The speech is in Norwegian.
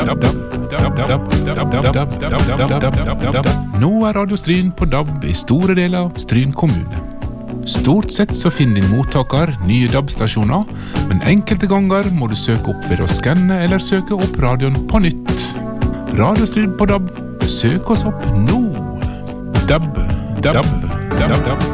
Nå Radio Stryn på DAB I store deler av Stryn kommune. Stort sett så finner din mottaker nye DAB-stasjoner, men enkelte ganger må du søke opp ved å skanne eller søke opp radioen på nytt. Radio Stryn på DAB, søk oss opp nå. DAB.